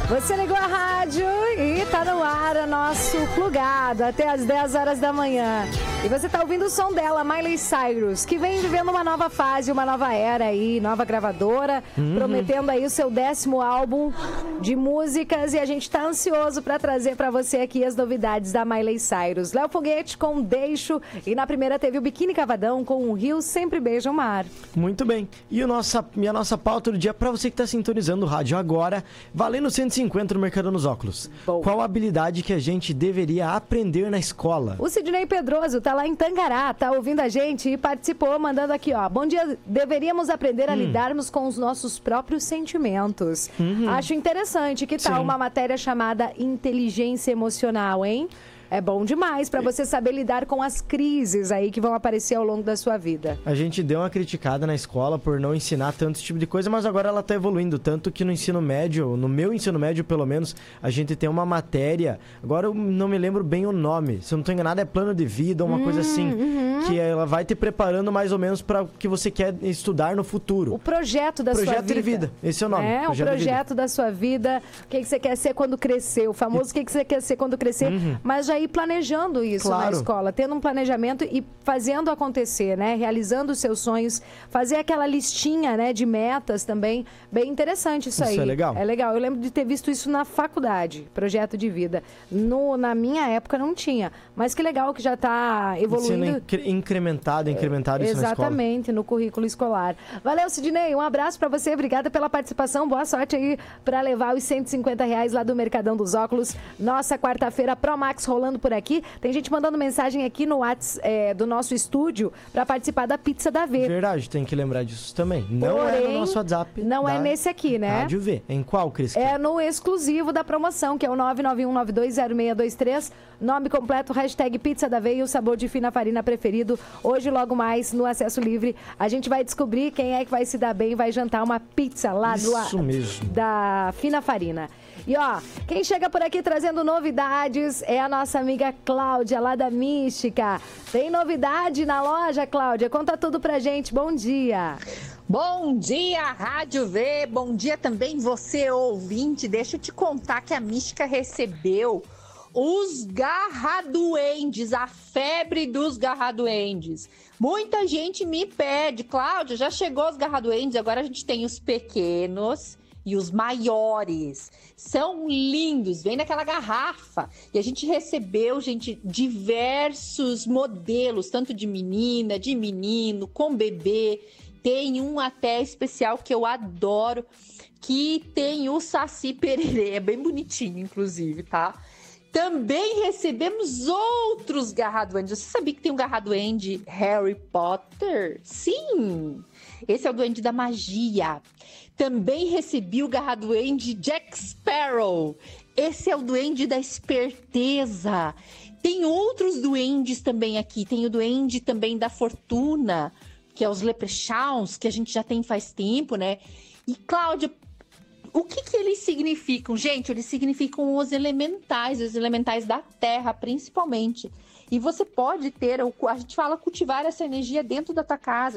Você ligou a rádio e tá no ar o nosso Plugado até as 10 horas da manhã. E você tá ouvindo o som dela, Miley Cyrus, que vem vivendo uma nova fase, uma nova era aí, nova gravadora, prometendo aí o seu 10º álbum de músicas, e a gente tá ansioso pra trazer pra você aqui as novidades da Miley Cyrus. Léo Foguete com Deixo, e na primeira teve o Biquíni Cavadão com O Rio Sempre Beija o Mar. Muito bem. E a nossa pauta do dia, pra você que tá sintonizando o rádio agora, valendo 150 no Mercado nos Óculos. Bom. Qual a habilidade que a gente deveria aprender na escola? O Sidney Pedroso tá lá em Tangará, tá ouvindo a gente e participou, mandando aqui, ó. Bom dia, deveríamos aprender a lidarmos com os nossos próprios sentimentos. Acho interessante. Que tal uma matéria chamada Inteligência Emocional, hein? É bom demais para você saber lidar com as crises aí que vão aparecer ao longo da sua vida. A gente deu uma criticada na escola por não ensinar tanto esse tipo de coisa, mas agora ela tá evoluindo, tanto que no ensino médio, no meu ensino médio pelo menos, a gente tem uma matéria, agora eu não me lembro bem o nome, se eu não tô enganado é plano de vida, uma coisa assim, que ela vai te preparando mais ou menos para o que você quer estudar no futuro. O projeto da sua vida. Projeto de vida, esse é o nome. É, o projeto da sua vida, o que você quer ser quando crescer, o famoso o que você quer ser quando crescer, mas já ir planejando isso na escola, tendo um planejamento e fazendo acontecer, né? Realizando os seus sonhos, fazer aquela listinha, né, de metas também, bem interessante isso aí. Isso é legal. É legal, eu lembro de ter visto isso na faculdade, projeto de vida. Na minha época não tinha, mas que legal que já está evoluindo. Sendo incrementado isso na escola. Exatamente, no currículo escolar. Valeu, Sidney, um abraço para você, obrigada pela participação, boa sorte aí para levar os R$150 lá do Mercadão dos Óculos. Nossa quarta-feira Promax rolando por aqui. Tem gente mandando mensagem aqui no WhatsApp do nosso estúdio para participar da Pizza da V. Verdade, tem que lembrar disso também. Não Porém, é no nosso WhatsApp. Não é nesse aqui, né? Rádio V. Em qual, Cris? É no exclusivo da promoção, que é o 991920623. Nome completo, hashtag Pizza da V e o sabor de fina farina preferido. Hoje, logo mais, no Acesso Livre, a gente vai descobrir quem é que vai se dar bem e vai jantar uma pizza lá da Fina Farina. E ó, quem chega por aqui trazendo novidades é a nossa amiga Cláudia, lá da Mística. Tem novidade na loja, Cláudia? Conta tudo pra gente. Bom dia. Bom dia, Rádio V. Bom dia também você, ouvinte. Deixa eu te contar que a Mística recebeu os garraduendes, a febre dos garraduendes. Muita gente me pede, Cláudia, já chegou os garraduendes, agora a gente tem os pequenos e os maiores. São lindos, vem naquela garrafa. E a gente recebeu, gente, diversos modelos, tanto de menina, de menino, com bebê. Tem um até especial que eu adoro, que tem o Saci Pererê, é bem bonitinho, inclusive, tá? Também recebemos outros garraduendes. Você sabia que tem um garraduende Harry Potter? Sim! Esse é o duende da magia. Também recebi o garraduende Jack Sparrow. Esse é o duende da esperteza. Tem outros duendes também aqui. Tem o duende também da fortuna, que é os leprechauns, que a gente já tem faz tempo, né? E, Cláudia, o que eles significam? Gente, eles significam os elementais da terra, principalmente. E você pode ter, a gente fala cultivar essa energia dentro da tua casa.